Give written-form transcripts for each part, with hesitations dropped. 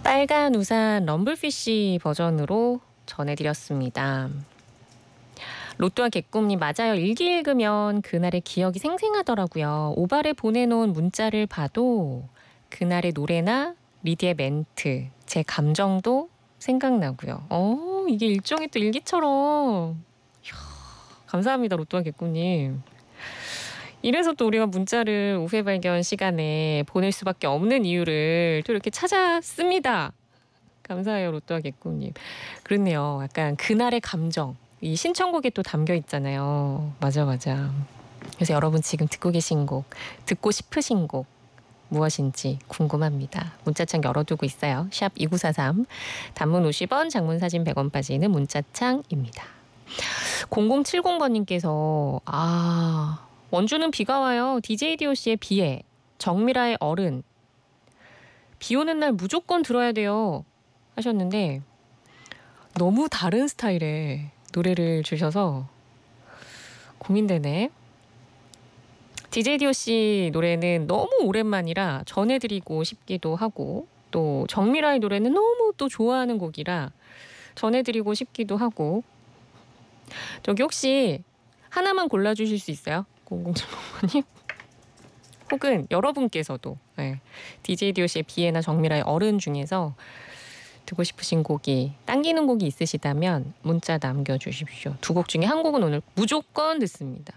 빨간 우산 럼블피쉬 버전으로 전해드렸습니다. 로또와 개꿈님 맞아요. 일기 읽으면 그날의 기억이 생생하더라고요. 오발에 보내놓은 문자를 봐도 그날의 노래나 리디의 멘트, 제 감정도 생각나고요. 이게 일종의 또 일기처럼. 이야, 감사합니다. 로또와 개꿈님. 이래서 또 우리가 문자를 우회 발견 시간에 보낼 수밖에 없는 이유를 또 이렇게 찾았습니다. 감사해요, 로또와 개꿈님. 그렇네요. 약간 그날의 감정. 이 신청곡에 또 담겨 있잖아요. 맞아, 맞아. 그래서 여러분 지금 듣고 계신 곡, 듣고 싶으신 곡 무엇인지 궁금합니다. 문자창 열어두고 있어요. 샵 2943. 단문 50원, 장문 사진 100원 빠지는 문자창입니다. 0070번님께서 원주는 비가 와요. DJ DOC의 비에, 정미라의 어른. 비 오는 날 무조건 들어야 돼요. 하셨는데 너무 다른 스타일의 노래를 주셔서 고민되네. DJ DOC 노래는 너무 오랜만이라 전해드리고 싶기도 하고 또 정미라의 노래는 너무 또 좋아하는 곡이라 전해드리고 싶기도 하고 저기 혹시 하나만 골라주실 수 있어요? 0070번님? 혹은 여러분께서도 DJ DOC의 비에나 정미라의 어른 중에서 듣고 싶으신 곡이 당기는 곡이 있으시다면 문자 남겨주십시오. 두 곡 중에 한 곡은 오늘 무조건 듣습니다.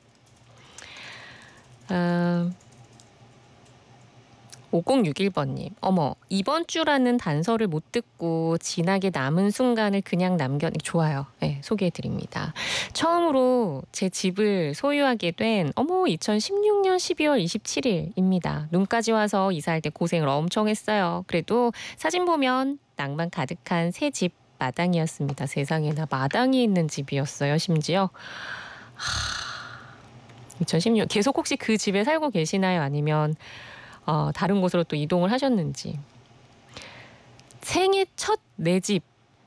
5061번님. 어머, 이번 주라는 단서를 못 듣고 지나게 남은 순간을 그냥 좋아요. 네, 소개해드립니다. 처음으로 제 집을 소유하게 된 2016년 12월 27일입니다. 눈까지 와서 이사할 때 고생을 엄청 했어요. 그래도 사진 보면 낭만 가득한 새 집 마당이었습니다. 세상에나 마당이 있는 집이었어요. 심지어. 2016년 계속 혹시 그 집에 살고 계시나요? 아니면 다른 곳으로 또 이동을 하셨는지. 생애 첫 내 집.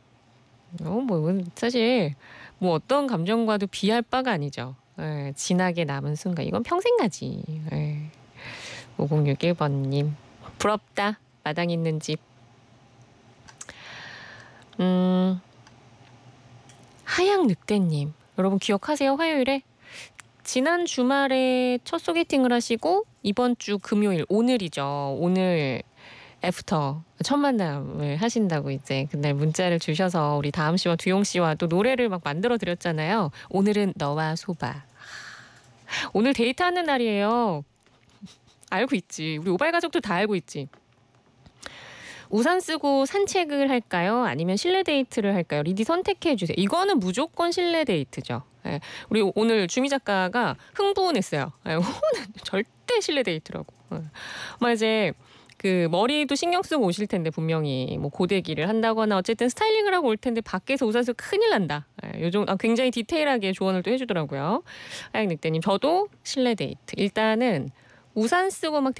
사실 어떤 감정과도 비할 바가 아니죠. 진하게 남은 순간. 이건 평생 가지. 5061번님. 부럽다. 마당 있는 집. 하양 늑대님. 여러분 기억하세요? 화요일에? 지난 주말에 첫 소개팅을 하시고 이번 주 금요일 오늘이죠. 오늘 애프터 첫 만남을 하신다고 이제 그날 문자를 주셔서 우리 다음 씨와 두용 씨와 또 노래를 막 만들어 드렸잖아요. 오늘은 너와 소바. 오늘 데이트하는 날이에요. 알고 있지. 우리 오발 가족도 다 알고 있지. 우산 쓰고 산책을 할까요? 아니면 실내 데이트를 할까요? 리디 선택해 주세요. 이거는 무조건 실내 데이트죠. 우리 오늘 주미 작가가 흥분했어요. 오늘 절대 실내 데이트라고. 이제 그 머리도 신경 쓰고 오실 텐데 분명히 고데기를 한다거나 어쨌든 스타일링을 하고 올 텐데 밖에서 우산 쓰고 큰일 난다. 요즘 굉장히 디테일하게 조언을 또 해주더라고요. 하양 늑대님 저도 실내 데이트. 일단은 우산 쓰고 막